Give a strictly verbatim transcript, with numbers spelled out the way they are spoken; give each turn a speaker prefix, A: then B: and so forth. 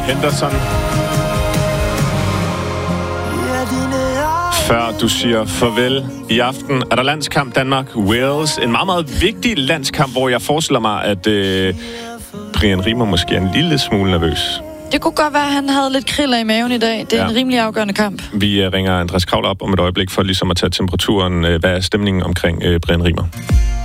A: Henderson. Før du siger farvel i aften, er der landskamp Danmark-Wales. En meget, meget vigtig landskamp, hvor jeg forestiller mig, at øh, Brian Riemer måske er en lille smule nervøs.
B: Det kunne godt være, at han havde lidt kriller i maven i dag. Det er ja. en rimelig afgørende kamp.
A: Vi uh, ringer Andreas Kravl op om et øjeblik for ligesom at tage temperaturen. Uh, hvad er stemningen omkring uh, Brian Riemer?